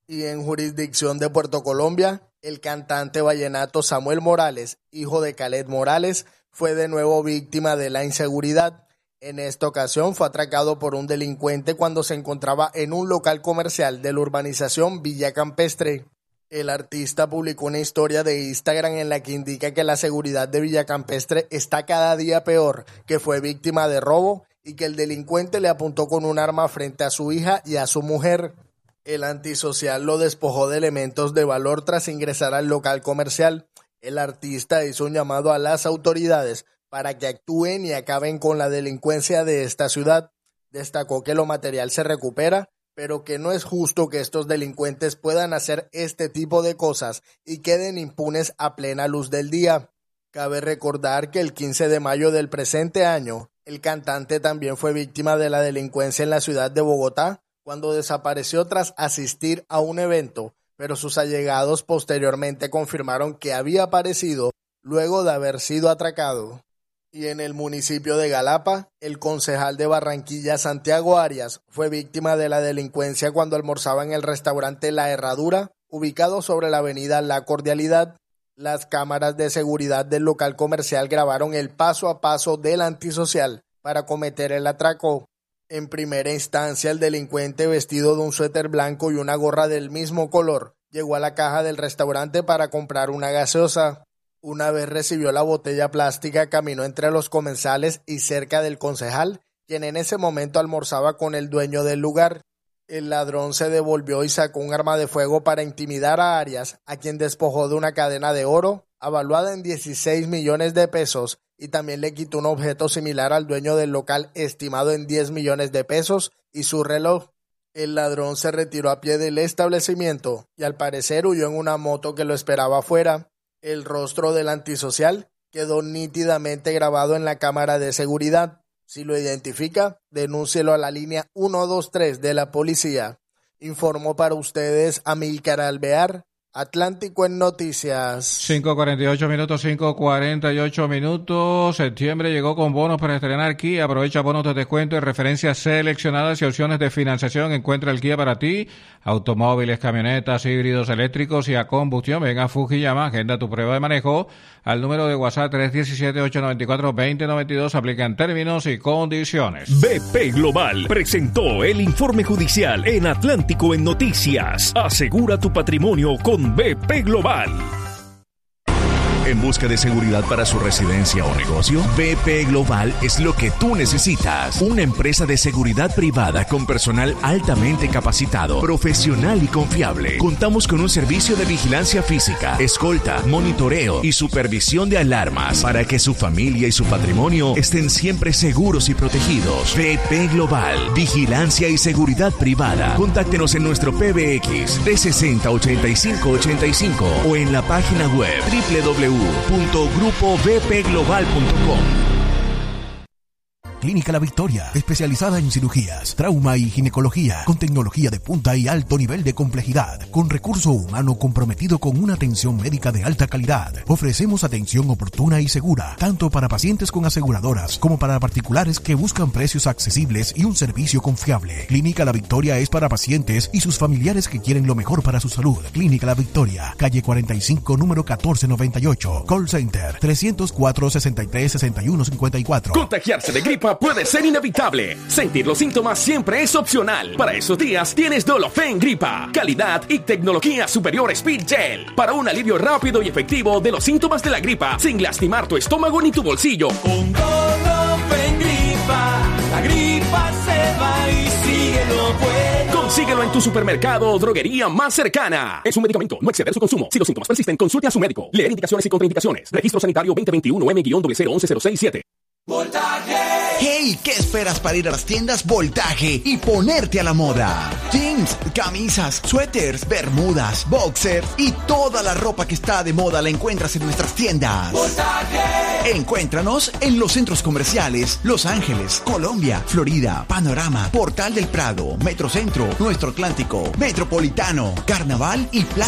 Y en jurisdicción de Puerto Colombia, el cantante vallenato Samuel Morales, hijo de Khaled Morales, fue de nuevo víctima de la inseguridad. En esta ocasión fue atracado por un delincuente cuando se encontraba en un local comercial de la urbanización Villa Campestre. El artista publicó una historia de Instagram en la que indica que la seguridad de Villa Campestre está cada día peor, que fue víctima de robo y que el delincuente le apuntó con un arma frente a su hija y a su mujer. El antisocial lo despojó de elementos de valor tras ingresar al local comercial. El artista hizo un llamado a las autoridades para que actúen y acaben con la delincuencia de esta ciudad. Destacó que lo material se recupera, pero que no es justo que estos delincuentes puedan hacer este tipo de cosas y queden impunes a plena luz del día. Cabe recordar que el 15 de mayo del presente año, el cantante también fue víctima de la delincuencia en la ciudad de Bogotá, cuando desapareció tras asistir a un evento, pero sus allegados posteriormente confirmaron que había aparecido luego de haber sido atracado. Y en el municipio de Galapa, el concejal de Barranquilla, Santiago Arias, fue víctima de la delincuencia cuando almorzaba en el restaurante La Herradura, ubicado sobre la avenida La Cordialidad. Las cámaras de seguridad del local comercial grabaron el paso a paso del antisocial para cometer el atraco. En primera instancia, el delincuente, vestido de un suéter blanco y una gorra del mismo color, llegó a la caja del restaurante para comprar una gaseosa. Una vez recibió la botella plástica, caminó entre los comensales y cerca del concejal, quien en ese momento almorzaba con el dueño del lugar. El ladrón se devolvió y sacó un arma de fuego para intimidar a Arias, a quien despojó de una cadena de oro, avaluada en 16 millones de pesos, y también le quitó un objeto similar al dueño del local, estimado en 10 millones de pesos, y su reloj. El ladrón se retiró a pie del establecimiento y al parecer huyó en una moto que lo esperaba afuera. El rostro del antisocial quedó nítidamente grabado en la cámara de seguridad. Si lo identifica, denúncielo a la línea 123 de la policía. Informó para ustedes Amílcar Alvear, Atlántico en Noticias. 5:48 minutos. Septiembre llegó con bonos para estrenar Kia. Aprovecha bonos de descuento en referencias seleccionadas y opciones de financiación. Encuentra el Kia para ti. Automóviles, camionetas, híbridos, eléctricos y a combustión. Ven a Fujiyama, agenda tu prueba de manejo al número de WhatsApp 317-894-2092. Aplican términos y condiciones. BP Global presentó el informe judicial en Atlántico en Noticias. Asegura tu patrimonio con BP Global. ¿En busca de seguridad para su residencia o negocio? BP Global es lo que tú necesitas. Una empresa de seguridad privada con personal altamente capacitado, profesional y confiable. Contamos con un servicio de vigilancia física, escolta, monitoreo y supervisión de alarmas para que su familia y su patrimonio estén siempre seguros y protegidos. BP Global, vigilancia y seguridad privada. Contáctenos en nuestro PBX 360-8585 o en la página web www.grupobpglobal.com. Clínica La Victoria, especializada en cirugías, trauma y ginecología, con tecnología de punta y alto nivel de complejidad, con recurso humano comprometido con una atención médica de alta calidad. Ofrecemos atención oportuna y segura, tanto para pacientes con aseguradoras como para particulares que buscan precios accesibles y un servicio confiable. Clínica La Victoria es para pacientes y sus familiares que quieren lo mejor para su salud. Clínica La Victoria, calle 45, número 1498, call center 304-63-6154. Contagiarse de gripa puede ser inevitable. Sentir los síntomas siempre es opcional. Para esos días tienes Dolofen Gripa. Calidad y tecnología superior Speed Gel. Para un alivio rápido y efectivo de los síntomas de la gripa, sin lastimar tu estómago ni tu bolsillo. Con Dolofen Gripa, la gripa se va y sigue lo bueno. Consíguelo en tu supermercado o droguería más cercana. Es un medicamento, no exceder su consumo. Si los síntomas persisten, consulte a su médico. Leer indicaciones y contraindicaciones. Registro Sanitario 2021 M-0011067. ¡Voltaje! ¡Hey! ¿Qué esperas para ir a las tiendas Voltaje y ponerte a la moda? Jeans, camisas, suéteres, bermudas, boxers y toda la ropa que está de moda la encuentras en nuestras tiendas. ¡Voltaje! Encuéntranos en los centros comerciales Los Ángeles, Colombia, Florida, Panorama, Portal del Prado, Metrocentro, Nuestro Atlántico, Metropolitano, Carnaval y Plaza